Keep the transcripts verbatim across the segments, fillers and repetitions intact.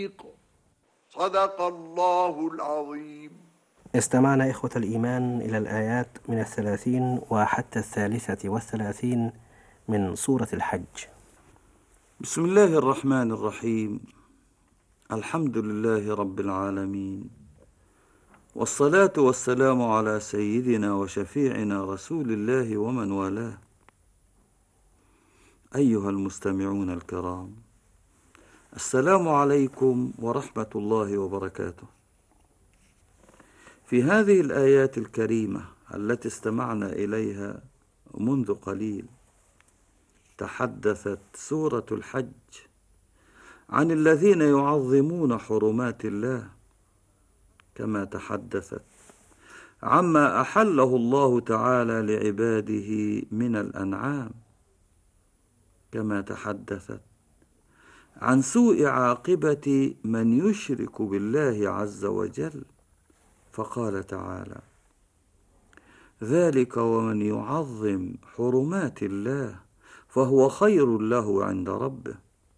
صدق الله العظيم. استمعنا إخوة الإيمان إلى الآيات من الثلاثين وحتى الثالثة والثلاثين من سورة الحج. بسم الله الرحمن الرحيم. الحمد لله رب العالمين، والصلاة والسلام على سيدنا وشفيعنا رسول الله ومن والاه. أيها المستمعون الكرام، السلام عليكم ورحمة الله وبركاته. في هذه الآيات الكريمة التي استمعنا إليها منذ قليل، تحدثت سورة الحج عن الذين يعظمون حرمات الله، كما تحدثت عما أحله الله تعالى لعباده من الأنعام، كما تحدثت عن سوء عاقبة من يشرك بالله عز وجل، فقال تعالى: ذلك ومن يعظم حرمات الله فهو خير له عند ربه،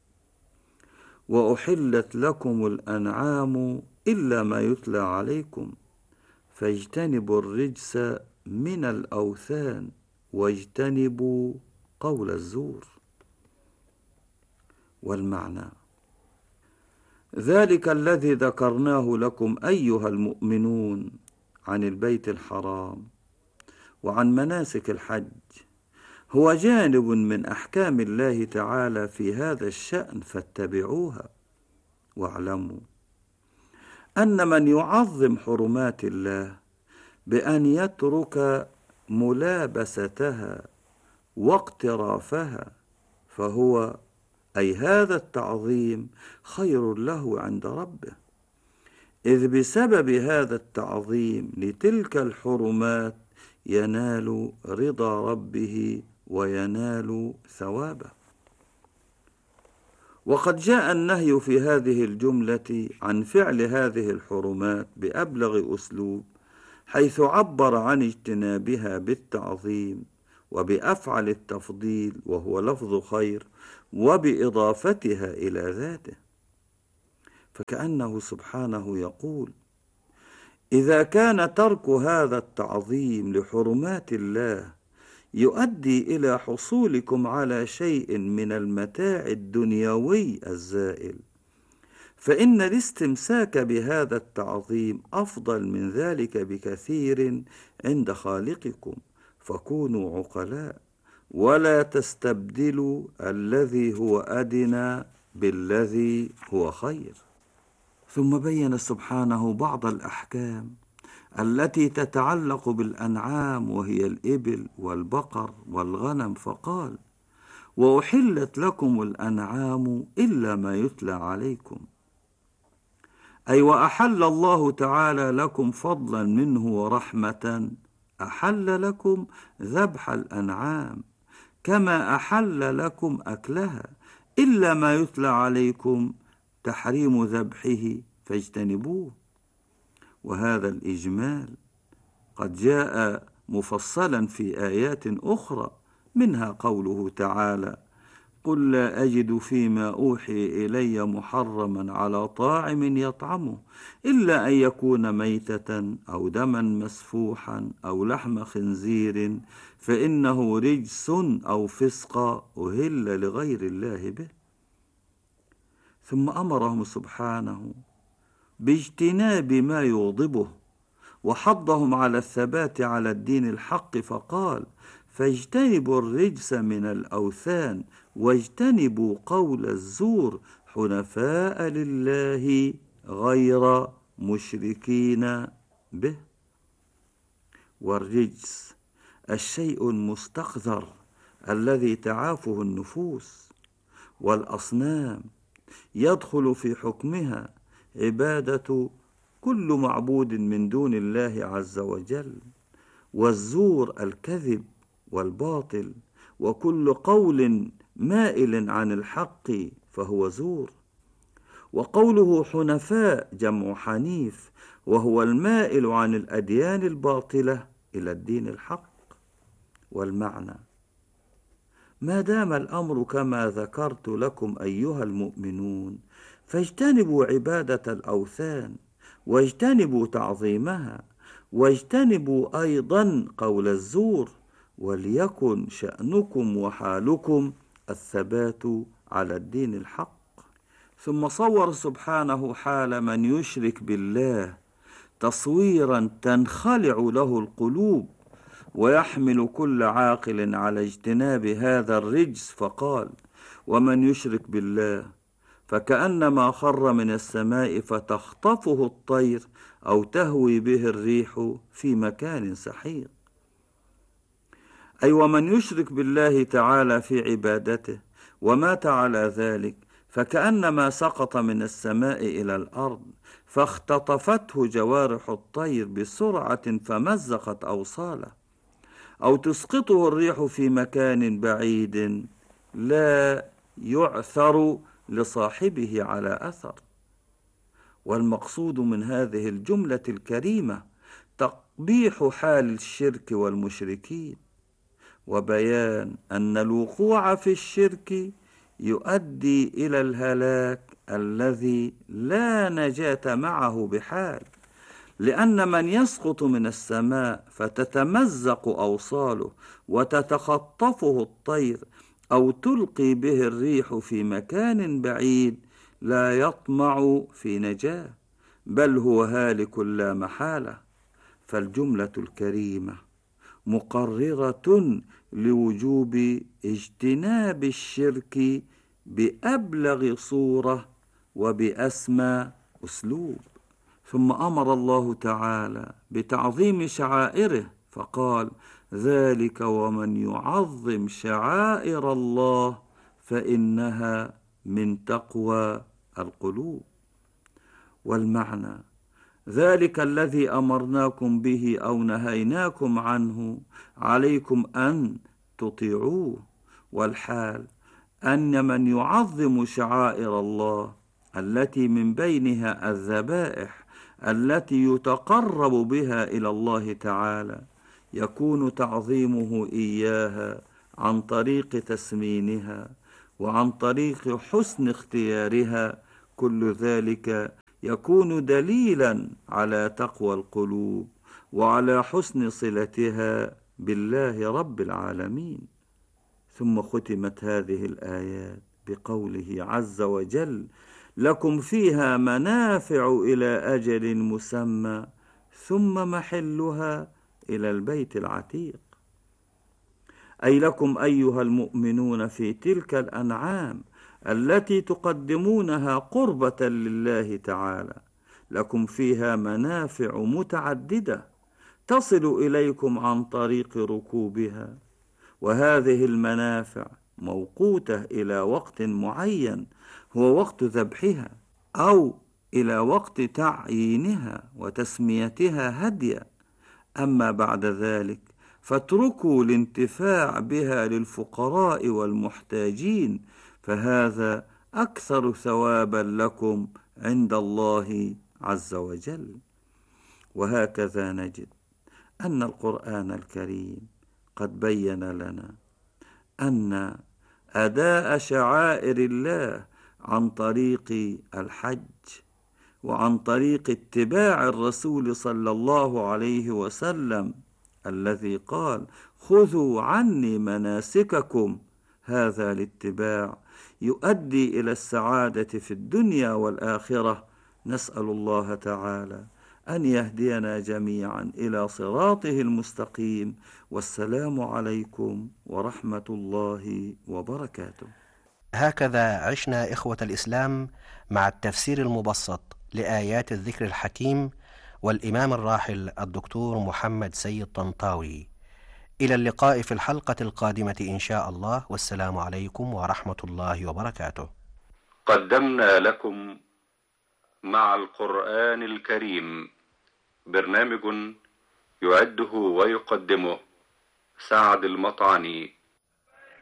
وأحلت لكم الأنعام إلا ما يتلى عليكم فاجتنبوا الرجس من الأوثان واجتنبوا قول الزور. والمعنى: ذلك الذي ذكرناه لكم أيها المؤمنون عن البيت الحرام وعن مناسك الحج هو جانب من أحكام الله تعالى في هذا الشأن، فاتبعوها. واعلموا أن من يعظم حرمات الله بأن يترك ملابستها واقترافها، فهو أي هذا التعظيم خير له عند ربه، إذ بسبب هذا التعظيم لتلك الحرمات ينال رضا ربه وينال ثوابه. وقد جاء النهي في هذه الجملة عن فعل هذه الحرمات بأبلغ أسلوب، حيث عبر عن اجتنابها بالتعظيم وبأفعل التفضيل وهو لفظ خير، وبإضافتها إلى ذاته، فكأنه سبحانه يقول: إذا كان ترك هذا التعظيم لحرمات الله يؤدي إلى حصولكم على شيء من المتاع الدنيوي الزائل، فإن الاستمساك بهذا التعظيم أفضل من ذلك بكثير عند خالقكم، فكونوا عقلاء ولا تستبدلوا الذي هو أدنى بالذي هو خير. ثم بين سبحانه بعض الأحكام التي تتعلق بالأنعام، وهي الإبل والبقر والغنم، فقال: وأحلت لكم الأنعام إلا ما يتلى عليكم، أي وأحل الله تعالى لكم فضلا منه ورحمة، أحل لكم ذبح الأنعام كما أحل لكم أكلها، إلا ما يتلى عليكم تحريم ذبحه فاجتنبوه. وهذا الإجمال قد جاء مفصلا في آيات أخرى، منها قوله تعالى: قل لا أجد فيما أوحي إلي محرما على طاعم يطعمه إلا أن يكون ميتة أو دما مسفوحا أو لحم خنزير فإنه رجس أو فسق أهل لغير الله به. ثم أمرهم سبحانه باجتناب ما يغضبه، وحضهم على الثبات على الدين الحق، فقال: فاجتنبوا الرجس من الأوثان واجتنبوا قول الزور حنفاء لله غير مشركين به. والرجس الشيء المستقذر الذي تعافه النفوس، والأصنام يدخل في حكمها عبادة كل معبود من دون الله عز وجل، والزور الكذب والباطل، وكل قول مائل عن الحق فهو زور. وقوله حنفاء جمع حنيف، وهو المائل عن الأديان الباطلة إلى الدين الحق. والمعنى: ما دام الأمر كما ذكرت لكم أيها المؤمنون فاجتنبوا عبادة الأوثان، واجتنبوا تعظيمها، واجتنبوا أيضا قول الزور، وليكن شأنكم وحالكم الثبات على الدين الحق. ثم صور سبحانه حال من يشرك بالله تصويرا تنخلع له القلوب، ويحمل كل عاقل على اجتناب هذا الرجس، فقال: ومن يشرك بالله فكأنما خر من السماء فتخطفه الطير أو تهوي به الريح في مكان سحيق. أي ومن يشرك بالله تعالى في عبادته ومات على ذلك فكأنما سقط من السماء إلى الأرض فاختطفته جوارح الطير بسرعة فمزقت أوصاله، أو تسقطه الريح في مكان بعيد لا يعثر لصاحبه على أثر. والمقصود من هذه الجملة الكريمة تقبيح حال الشرك والمشركين، وبيان أن الوقوع في الشرك يؤدي إلى الهلاك الذي لا نجاة معه بحال، لأن من يسقط من السماء فتتمزق أوصاله وتتخطفه الطير أو تلقي به الريح في مكان بعيد لا يطمع في نجاة، بل هو هالك لا محالة. فالجملة الكريمة مقررة لوجوب اجتناب الشرك بأبلغ صورة وبأسمى أسلوب. ثم أمر الله تعالى بتعظيم شعائره فقال: ذلك ومن يعظم شعائر الله فإنها من تقوى القلوب. والمعنى: ذلك الذي أمرناكم به أو نهيناكم عنه عليكم أن تطيعوه. والحال أن من يعظم شعائر الله التي من بينها الذبائح التي يتقرب بها إلى الله تعالى يكون تعظيمه إياها عن طريق تسمينها وعن طريق حسن اختيارها، كل ذلك يكون دليلا على تقوى القلوب وعلى حسن صلتها بالله رب العالمين. ثم ختمت هذه الآيات بقوله عز وجل: لكم فيها منافع إلى أجل مسمى ثم محلها إلى البيت العتيق. أي لكم أيها المؤمنون في تلك الأنعام التي تقدمونها قربة لله تعالى، لكم فيها منافع متعددة تصل إليكم عن طريق ركوبها، وهذه المنافع موقوتة إلى وقت معين هو وقت ذبحها، أو إلى وقت تعيينها وتسميتها هديا. أما بعد ذلك فاتركوا الانتفاع بها للفقراء والمحتاجين، فهذا أكثر ثوابا لكم عند الله عز وجل. وهكذا نجد أن القرآن الكريم قد بين لنا أن أداء شعائر الله عن طريق الحج وعن طريق اتباع الرسول صلى الله عليه وسلم الذي قال: خذوا عني مناسككم، هذا الاتباع يؤدي إلى السعادة في الدنيا والآخرة. نسأل الله تعالى أن يهدينا جميعا إلى صراطه المستقيم. والسلام عليكم ورحمة الله وبركاته. هكذا عشنا إخوة الإسلام مع التفسير المبسط لآيات الذكر الحكيم والإمام الراحل الدكتور محمد سيد طنطاوي. إلى اللقاء في الحلقة القادمة إن شاء الله، والسلام عليكم ورحمة الله وبركاته. قدمنا لكم مع القرآن الكريم برنامج يعده ويقدمه سعد المطعني.